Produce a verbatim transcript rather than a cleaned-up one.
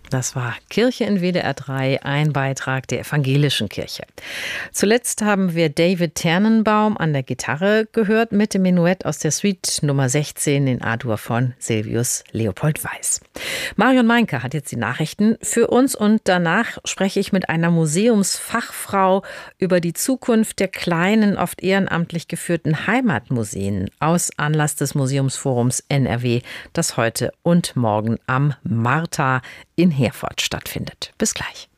Das war Kirche in W D R drei, ein Beitrag der evangelischen Kirche. Zuletzt haben wir David Ternenbaum an der Gitarre gehört mit dem Menuett aus der Suite Nummer sechzehn in A-Dur von Silvius Leopold Weiß. Marion Meinke hat jetzt die Nachrichten für uns und danach spreche ich mit einer Museumsfachfrau über die Zukunft der kleinen, oft ehrenamtlich geführten Heimatmuseen aus Anlass des Museumsforums N R W, das heute und morgen am Martha in Herford stattfindet. Bis gleich.